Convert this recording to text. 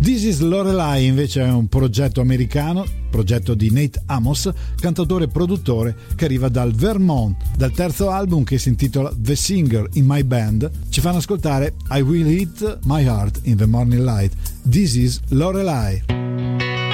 This is Lorelei invece è un progetto americano, progetto di Nate Amos, cantautore e produttore che arriva dal Vermont. Dal terzo album, che si intitola The Singer in My Band, ci fanno ascoltare I Will Eat My Heart in the Morning Light. This is Lorelei.